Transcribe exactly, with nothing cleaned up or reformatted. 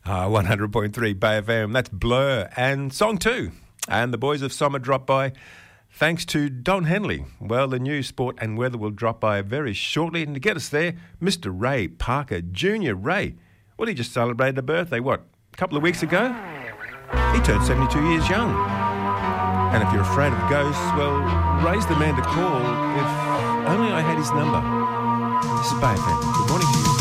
Uh, one hundred point three Bay F M. That's Blur. And song two. And the boys of summer drop by thanks to Don Henley. Well, the news, sport and weather will drop by very shortly. And to get us there, Mister Ray Parker Junior Ray. Well, he just celebrated a birthday, what, a couple of weeks ago? He turned seventy-two years young. And if you're afraid of ghosts, well, Ray's the man to call if only I had his number. This is Bay F M. Good morning to you.